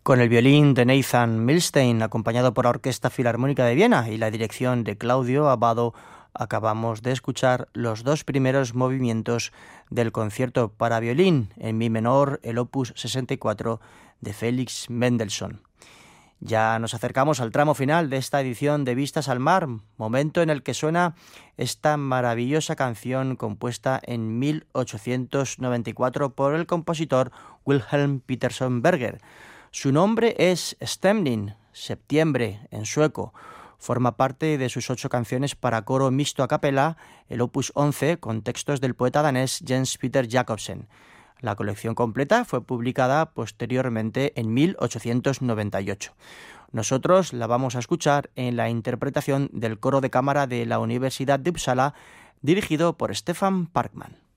Con el violín de Nathan Milstein, acompañado por la Orquesta Filarmónica de Viena y la dirección de Claudio Abbado, acabamos de escuchar los dos primeros movimientos del concierto para violín en mi menor, el opus 64 de Félix Mendelssohn. Ya nos acercamos al tramo final de esta edición de Vistas al Mar, momento en el que suena esta maravillosa canción compuesta en 1894 por el compositor Wilhelm Peterson Berger. Su nombre es Stämning, septiembre en sueco. Forma parte de sus 8 canciones para coro mixto a capella, el opus 11, con textos del poeta danés Jens Peter Jacobsen. La colección completa fue publicada posteriormente en 1898. Nosotros la vamos a escuchar en la interpretación del coro de cámara de la Universidad de Uppsala, dirigido por Stefan Parkman.